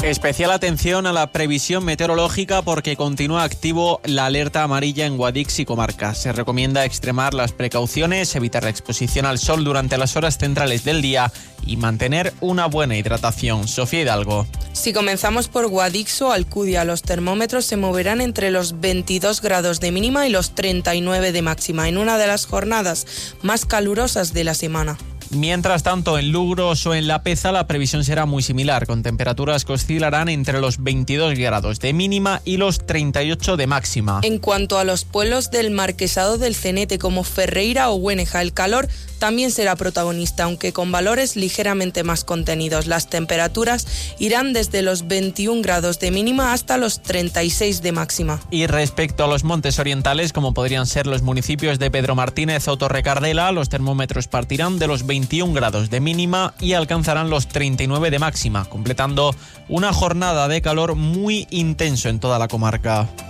Especial atención a la previsión meteorológica porque continúa activo la alerta amarilla en Guadix y comarcas. Se recomienda extremar las precauciones, evitar la exposición al sol durante las horas centrales del día y mantener una buena hidratación. Sofía Hidalgo. Si comenzamos por Guadix o Alcudia, los termómetros se moverán entre los 22 grados de mínima y los 39 de máxima, en una de las jornadas más calurosas de la semana. Mientras tanto, en Lugros o en La Peza la previsión será muy similar, con temperaturas que oscilarán entre los 22 grados de mínima y los 38 de máxima. En cuanto a los pueblos del Marquesado del Cenete como Ferreira o Güeneja, el calor también será protagonista, aunque con valores ligeramente más contenidos. Las temperaturas irán desde los 21 grados de mínima hasta los 36 de máxima. Y respecto a los montes orientales, como podrían ser los municipios de Pedro Martínez o Torrecardela, los termómetros partirán de los 21 grados de mínima y alcanzarán los 39 de máxima, completando una jornada de calor muy intenso en toda la comarca.